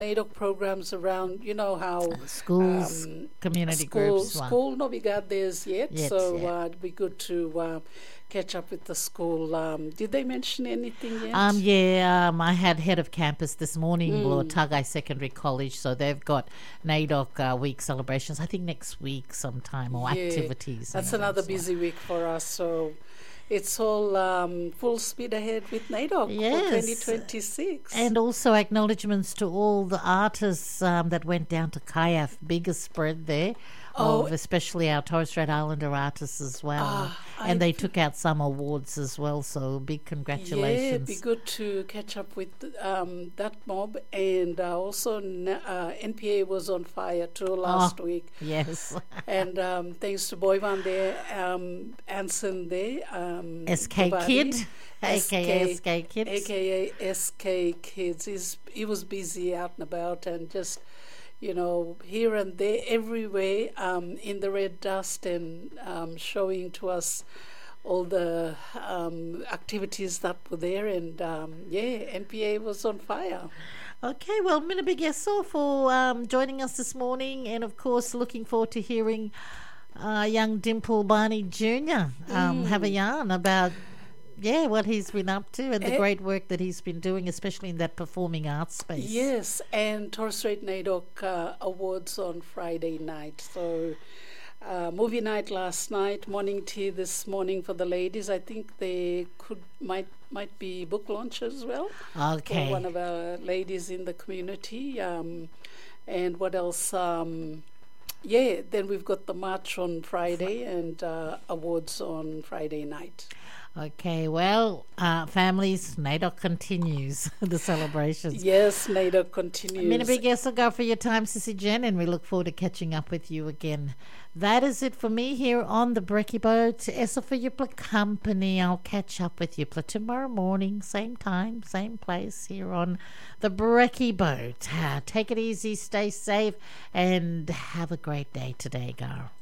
NAIDOC programs around, you know how Schools, community groups. School, no, we got theirs yet, so yeah. it'd be good to catch up with the school. Did they mention anything yet? I had head of campus this morning, Lord Tagai Secondary College, so they've got NAIDOC week celebrations, I think next week sometime, or activities. That's another busy week for us, so it's all full speed ahead with NAIDOC for 2026. And also acknowledgements to all the artists that went down to Kayaf, biggest spread there. Of especially our Torres Strait Islander artists as well. And they took out some awards as well, so big congratulations. Yeah, it'd be good to catch up with that mob. And also NPA was on fire too last week. Yes. And thanks to Boyvan there, Anson there. SK Kid, a.k.a. SK Kids. A.k.a. SK Kids. He was busy out and about and just, you know, here and there, everywhere, in the red dust, and showing to us all the activities that were there. And NPA was on fire. Okay, well, Minna Bigesso for joining us this morning, and of course looking forward to hearing young Dimple Barney Jr. Have a yarn about what he's been up to and the great work that he's been doing, especially in that performing arts space. Yes, and Torres Strait NAIDOC Awards on Friday night. So movie night last night, morning tea this morning for the ladies. I think they might be book launch as well. Okay. For one of our ladies in the community. And what else? Then we've got the march on Friday and awards on Friday night. Okay, well, families, NAIDOC continues the celebrations. Yes, NAIDOC continues. Minna Bigesso for your time, Sissy Jen, and we look forward to catching up with you again. That is it for me here on the Brekkie Boat. Essa for your company. I'll catch up with you tomorrow morning, same time, same place here on the Brekkie Boat. Take it easy, stay safe, and have a great day today, girl.